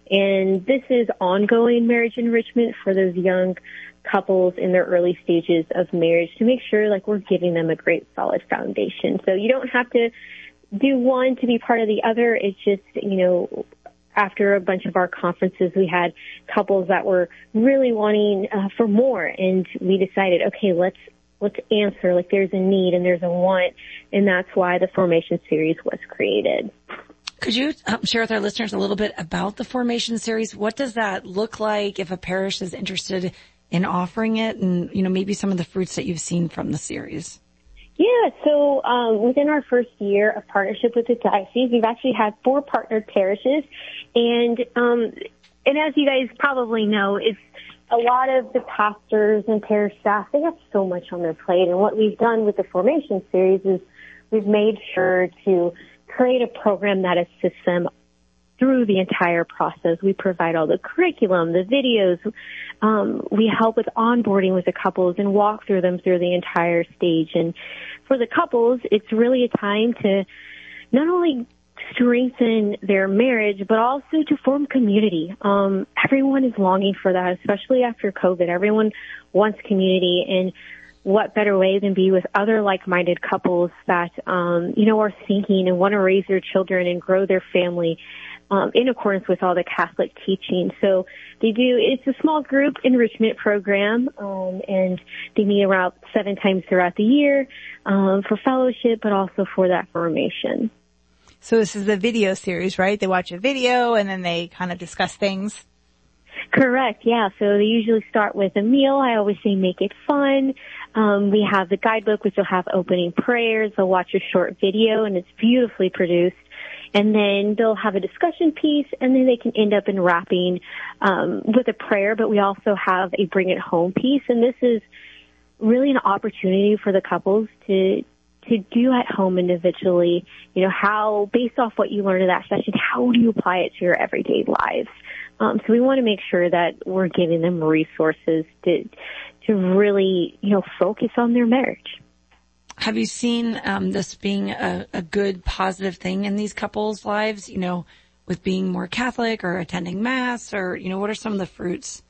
And this is ongoing marriage enrichment for those young couples in their early stages of marriage to make sure like we're giving them a great solid foundation. So you don't have to do one to be part of the other. It's just, you know, after a bunch of our conferences, we had couples that were really wanting uh, for more, and we decided, okay, let's let's answer. Like, there's a need and there's a want, and that's why the Formation Series was created. Could you um, share with our listeners a little bit about the Formation Series? What does that look like if a parish is interested in offering it, and you know maybe some of the fruits that you've seen from the series? Yeah, so um, within our first year of partnership with the diocese, we've actually had four partnered parishes, and um, and as you guys probably know, it's a lot of the pastors and parish staff, they have so much on their plate, and what we've done with the Formation Series is we've made sure to create a program that assists them through the entire process. We provide all the curriculum, the videos. Um, we help with onboarding with the couples and walk through them through the entire stage. And for the couples, it's really a time to not only strengthen their marriage, but also to form community. Um, everyone is longing for that, especially after COVID. Everyone wants community, and what better way than be with other like-minded couples that, um, you know, are thinking and want to raise their children and grow their family Um, in accordance with all the Catholic teaching. So they do, it's a small group enrichment program, um, and they meet around seven times throughout the year, um, for fellowship, but also for that formation. So this is a video series, right? They watch a video and then they kind of discuss things. Correct, yeah. So they usually start with a meal. I always say make it fun. Um, we have the guidebook, which will have opening prayers. They'll watch a short video, and it's beautifully produced. And then they'll have a discussion piece, and then they can end up in wrapping um, with a prayer. But we also have a bring it home piece, and this is really an opportunity for the couples to to do at home individually. You know, how based off what you learned in that session, how do you apply it to your everyday lives? Um, so we want to make sure that we're giving them resources to to really, you know, focus on their marriage. Have you seen um, this being a, a good, positive thing in these couples' lives, you know, with being more Catholic or attending Mass, or, you know, what are some of the fruits?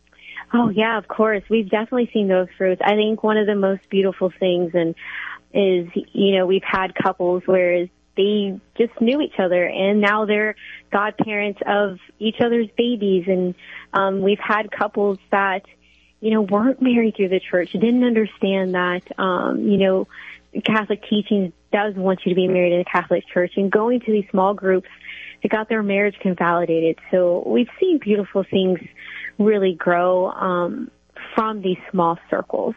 Oh, yeah, of course. We've definitely seen those fruits. I think one of the most beautiful things and is, you know, we've had couples where they just knew each other, and now they're godparents of each other's babies. And um, we've had couples that, you know, weren't married through the church, didn't understand that, um, you know, Catholic teaching does want you to be married in the Catholic Church, and going to these small groups, they got their marriage convalidated. So we've seen beautiful things really grow um, from these small circles.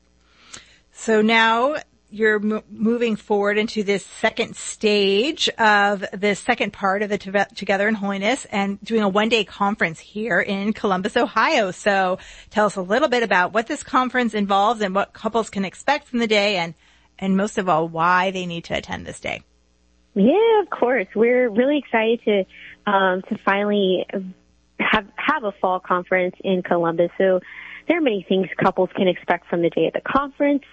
So now you're mo- moving forward into this second stage of the second part of the to- Together in Holiness, and doing a one-day conference here in Columbus, Ohio. So tell us a little bit about what this conference involves and what couples can expect from the day, and, and most of all, why they need to attend this day. Yeah, of course. We're really excited to um, to finally have have a fall conference in Columbus. So there are many things couples can expect from the day of the conference.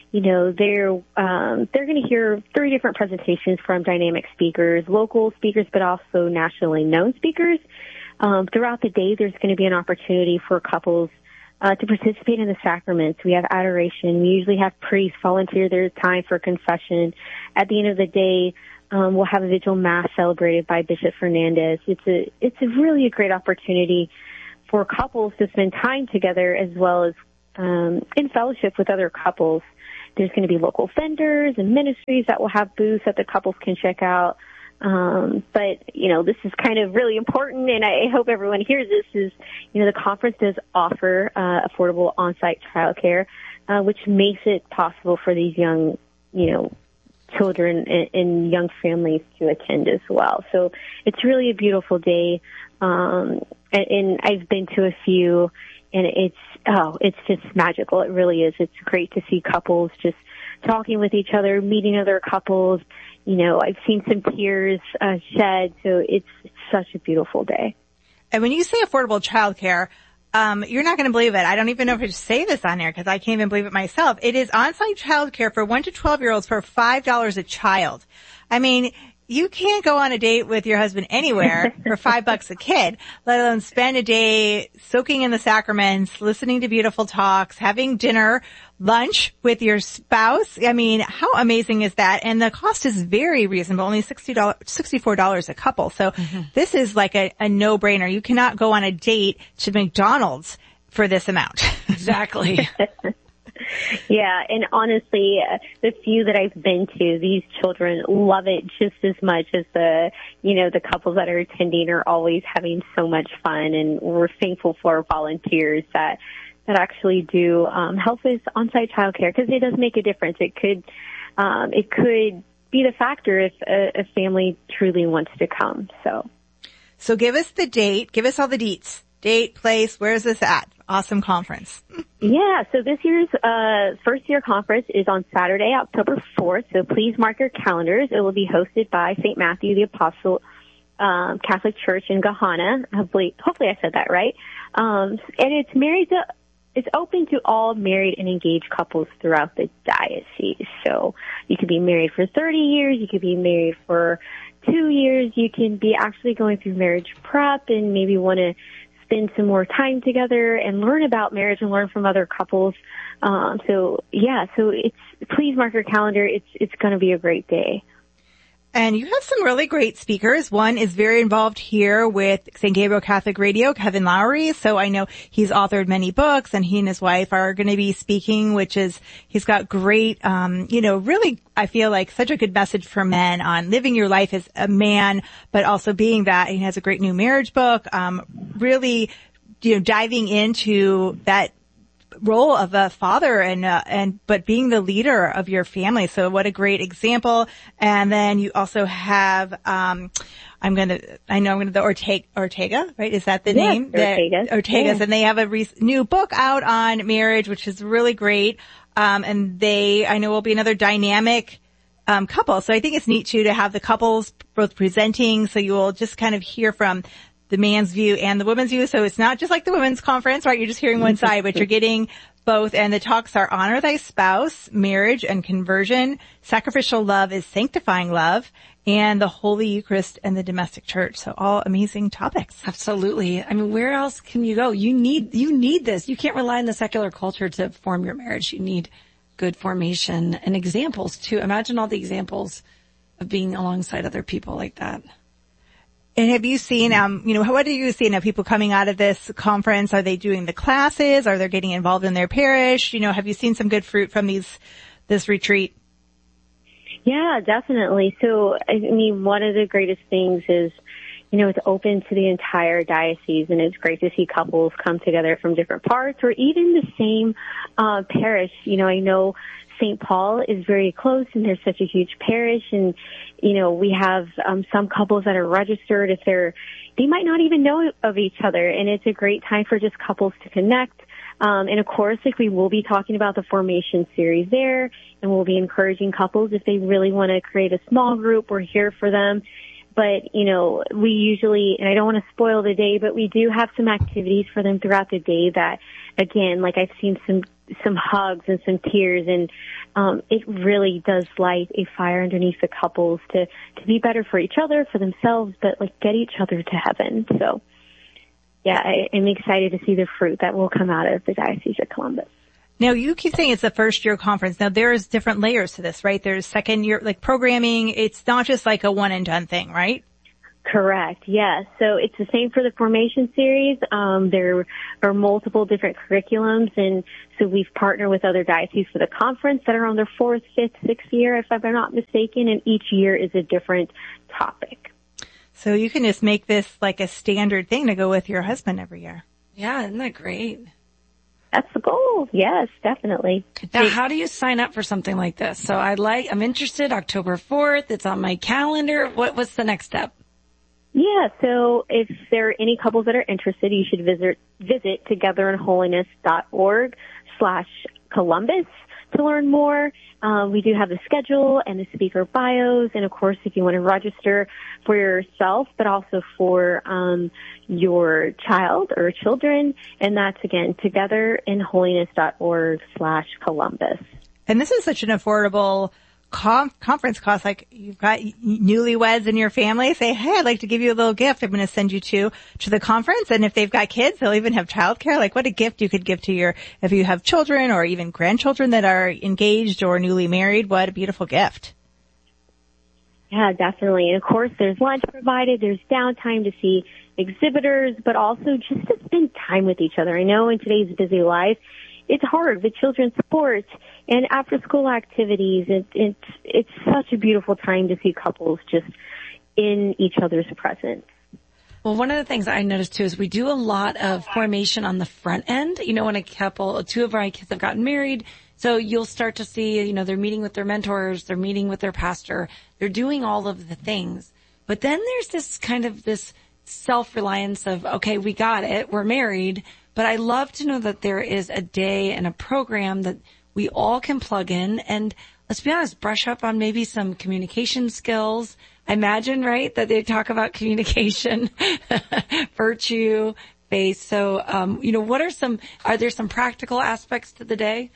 you know, they're um, they're going to hear three different presentations from dynamic speakers, local speakers, but also nationally known speakers. Um, throughout the day, there's going to be an opportunity for couples uh, to participate in the sacraments. We have adoration. We usually have priests volunteer their time for confession. At the end of the day, um, we'll have a vigil mass celebrated by Bishop Fernandez. It's a it's a really a great opportunity for couples to spend time together, as well as um, in fellowship with other couples. There's going to be local vendors and ministries that will have booths that the couples can check out. Um, but, you know, this is kind of really important, and I hope everyone hears this, is, you know, the conference does offer uh, affordable on-site childcare, uh, which makes it possible for these young, you know, children and, and young families to attend as well. So it's really a beautiful day, um, and, and I've been to a few, and it's, oh, it's just magical. It really is. It's great to see couples just talking with each other, meeting other couples. You know, I've seen some tears uh, shed, so it's, it's such a beautiful day. And when you say affordable childcare, um, you're not going to believe it. I don't even know if I should say this on air because I can't even believe it myself. It is on-site childcare for one to twelve year olds for five dollars a child. I mean, you can't go on a date with your husband anywhere for five bucks a kid, let alone spend a day soaking in the sacraments, listening to beautiful talks, having dinner, lunch with your spouse. I mean, how amazing is that? And the cost is very reasonable, only sixty dollars, sixty-four dollars a couple. So mm-hmm. This is like a, a no-brainer. You cannot go on a date to McDonald's for this amount. Exactly. Yeah, and honestly, uh, the few that I've been to, these children love it just as much as the, you know, the couples that are attending are always having so much fun, and we're thankful for volunteers that that actually do um, help with on-site childcare, because it does make a difference. It could, um, it could be the factor if a, a family truly wants to come. So, so give us the date. Give us all the deets. Date, place. Where is this at? Awesome conference. Yeah, so this year's uh first year conference is on Saturday, October fourth, so please mark your calendars. It will be hosted by Saint Matthew the Apostle um Catholic Church in Gahanna. Hopefully, hopefully I said that right. Um and it's married to, it's open to all married and engaged couples throughout the diocese. So you could be married for thirty years, you could be married for two years, you can be actually going through marriage prep and maybe want to spend some more time together and learn about marriage and learn from other couples. Um, so yeah, so it's, please mark your calendar. It's, it's going to be a great day. And you have some really great speakers. One is very involved here with Saint Gabriel Catholic Radio, Kevin Lowry. So I know he's authored many books, and he and his wife are going to be speaking, which is, he's got great, um, you know, really, I feel like such a good message for men on living your life as a man, but also being that. He has a great new marriage book, um, really, you know, diving into that role of a father and, uh, and, but being the leader of your family. So what a great example. And then you also have, um, I'm going to, I know I'm going to, the Ortega, Ortega, right? Is that the yes, name? Ortegas. The, Ortegas. Yeah. And they have a re- new book out on marriage, which is really great. Um, and they, I know will be another dynamic, um, couple. So I think it's neat too to have the couples both presenting. So you will just kind of hear from the man's view and the woman's view. So it's not just like the women's conference, right? You're just hearing one side, but you're getting both. And the talks are honor thy spouse, marriage and conversion, sacrificial love is sanctifying love, and the Holy Eucharist and the domestic church. So all amazing topics. Absolutely. I mean, where else can you go? You need, you need this. You can't rely on the secular culture to form your marriage. You need good formation and examples too. Imagine all the examples of being alongside other people like that. And have you seen, um, you know, what are you seeing of people coming out of this conference? Are they doing the classes? Are they getting involved in their parish? You know, have you seen some good fruit from these, this retreat? Yeah, definitely. So, I mean, one of the greatest things is, you know, it's open to the entire diocese, and it's great to see couples come together from different parts or even the same, uh, parish. You know, I know Saint Paul is very close, and there's such a huge parish, and you know, we have um some couples that are registered. If they're, they might not even know of each other, and it's a great time for just couples to connect. Um and of course, like, we will be talking about the formation series there, and we'll be encouraging couples if they really want to create a small group, we're here for them. But, you know, we usually, and I don't want to spoil the day, but we do have some activities for them throughout the day that, again, like, I've seen some some hugs and some tears, and um, it really does light a fire underneath the couples to, to be better for each other, for themselves, but like get each other to heaven. So, yeah, I, I'm excited to see the fruit that will come out of the Diocese of Columbus. Now, you keep saying it's a first year conference. Now, there's different layers to this, right? There's second year, like programming. It's not just like a one and done thing, right? Correct. Yes. So it's the same for the formation series. Um, there are multiple different curriculums, and so we've partnered with other dioceses for the conference that are on their fourth, fifth, sixth year, if I'm not mistaken, and each year is a different topic. So you can just make this like a standard thing to go with your husband every year. Yeah, isn't that great? That's the goal. Yes, definitely. Now, how do you sign up for something like this? So I like, I'm interested, October fourth. It's on my calendar. What, what's the next step? Yeah, so if there are any couples that are interested, you should visit visit togetherinholiness.org slash Columbus to learn more. Um, we do have the schedule and the speaker bios, and of course, if you want to register for yourself, but also for um, your child or children, and that's again togetherinholiness.org slash Columbus. And this is such an affordable Com- conference cost. Like, you've got newlyweds in your family, say, hey, I'd like to give you a little gift. I'm going to send you to to the conference. And if they've got kids, they'll even have childcare. Like, what a gift you could give to your, if you have children or even grandchildren that are engaged or newly married. What a beautiful gift. Yeah, definitely. And of course, there's lunch provided. There's downtime to see exhibitors, but also just to spend time with each other. I know in today's busy life, it's hard with children's sports and after school activities. It, it's, it's such a beautiful time to see couples just in each other's presence. Well, one of the things I noticed too is we do a lot of formation on the front end. You know, when a couple, two of our kids have gotten married, so you'll start to see, you know, they're meeting with their mentors, they're meeting with their pastor, they're doing all of the things. But then there's this kind of this self-reliance of, okay, we got it, we're married. But I love to know that there is a day and a program that we all can plug in and, let's be honest, brush up on maybe some communication skills. I imagine, right, that they talk about communication, virtue, faith. So, um, you know, what are some, are there some practical aspects to the day?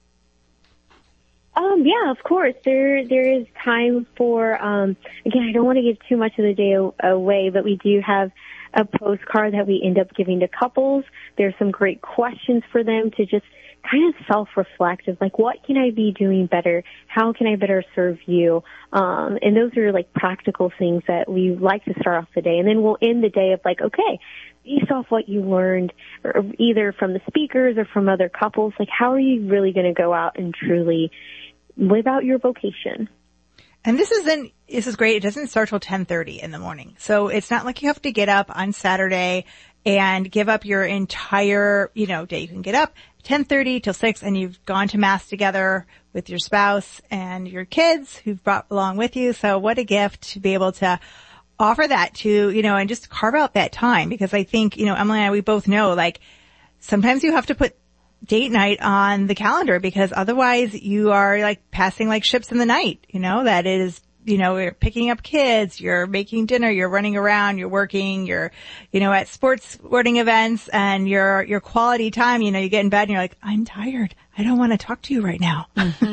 Um, yeah, of course. There, there is time for, um, again, I don't want to give too much of the day away, but we do have a postcard that we end up giving to couples. There's some great questions for them to just kind of self-reflect of like, what can I be doing better? How can I better serve you? Um, and those are like practical things that we like to start off the day. And then we'll end the day of like, okay, based off what you learned, or either from the speakers or from other couples, like how are you really going to go out and truly live out your vocation? And this isn't, this is great. It doesn't start till ten thirty in the morning. So it's not like you have to get up on Saturday and give up your entire, you know, day. You can get up ten thirty till six and you've gone to mass together with your spouse and your kids who've brought along with you. So what a gift to be able to offer that to, you know, and just carve out that time, because I think, you know, Emily and I, we both know, like, sometimes you have to put date night on the calendar because otherwise you are like passing like ships in the night, you know, that is, you know, you're picking up kids, you're making dinner, you're running around, you're working, you're, you know, at sports sporting events, and your, your quality time, you know, you get in bed and you're like, I'm tired. I don't want to talk to you right now.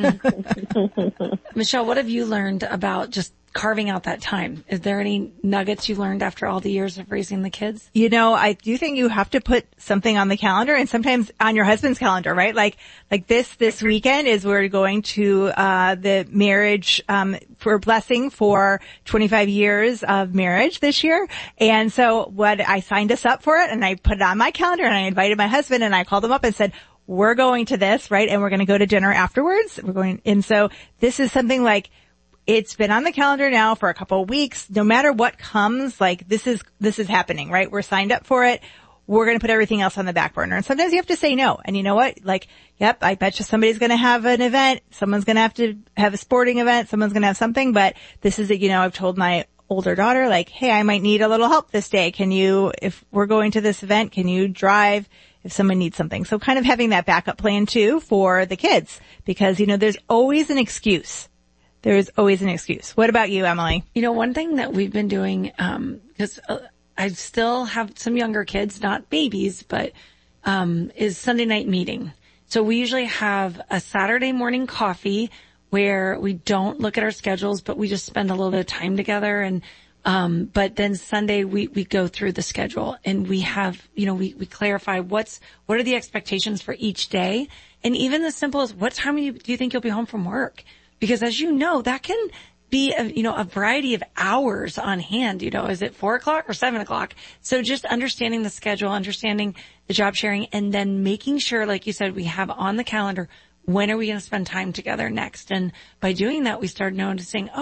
Mm-hmm. Michelle, what have you learned about just carving out that time? Is there any nuggets you learned after all the years of raising the kids? You know, I do think you have to put something on the calendar, and sometimes on your husband's calendar, right? Like, like this, this weekend is we're going to, uh, the marriage, um, for blessing for twenty-five years of marriage this year. And so what I signed us up for it and I put it on my calendar and I invited my husband and I called him up and said, we're going to this, right? And we're going to go to dinner afterwards. We're going, and so this is something like, it's been on the calendar now for a couple of weeks. No matter what comes, like this is, this is happening, right? We're signed up for it. We're going to put everything else on the back burner. And sometimes you have to say no. And you know what? Like, yep, I bet you somebody's going to have an event. Someone's going to have to have a sporting event. Someone's going to have something. But this is, a, you know, I've told my older daughter, like, hey, I might need a little help this day. Can you, if we're going to this event, can you drive if someone needs something? So kind of having that backup plan too for the kids, because, you know, there's always an excuse. There is always an excuse. What about you, Emily? You know, one thing that we've been doing, um, because uh, I still have some younger kids, not babies, but, um, is Sunday night meeting. So we usually have a Saturday morning coffee where we don't look at our schedules, but we just spend a little bit of time together. And, um, but then Sunday we, we go through the schedule and we have, you know, we, we clarify what's, what are the expectations for each day. And even the simple as what time do you, do you think you'll be home from work? Because as you know, that can be a, you know, a variety of hours on hand. You know, is it four o'clock or seven o'clock? So just understanding the schedule, understanding the job sharing, and then making sure, like you said, we have on the calendar, when are we going to spend time together next? And by doing that, we started noticing,